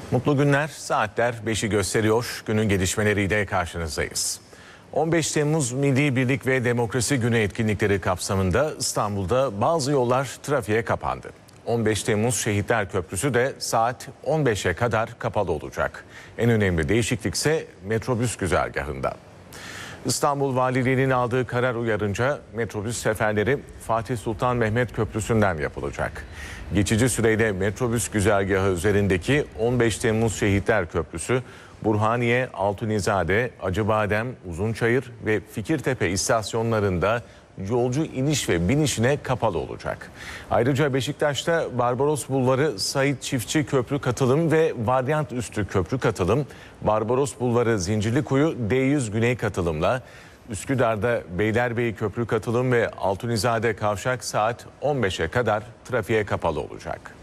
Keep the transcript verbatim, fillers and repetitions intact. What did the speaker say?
Mutlu günler, saatler beşi gösteriyor. Günün gelişmeleriyle karşınızdayız. on beş Temmuz Milli Birlik ve Demokrasi Günü etkinlikleri kapsamında İstanbul'da bazı yollar trafiğe kapandı. on beş Temmuz Şehitler Köprüsü de saat on beşe kadar kapalı olacak. En önemli değişiklik ise metrobüs güzergahında. İstanbul Valiliği'nin aldığı karar uyarınca metrobüs seferleri Fatih Sultan Mehmet Köprüsü'nden yapılacak. Geçici süreyle metrobüs güzergahı üzerindeki on beş Temmuz Şehitler Köprüsü, Burhaniye, Altunizade, Acıbadem, Uzunçayır ve Fikirtepe istasyonlarında yolcu iniş ve binişine kapalı olacak. Ayrıca Beşiktaş'ta Barbaros Bulvarı Sait Çiftçi Köprü Katılım ve Varyant Üstü Köprü Katılım, Barbaros Bulvarı Zincirlikuyu D yüz Güney Katılım'la, Üsküdar'da Beylerbeyi Köprü Katılım ve Altunizade Kavşak saat on beşe kadar trafiğe kapalı olacak.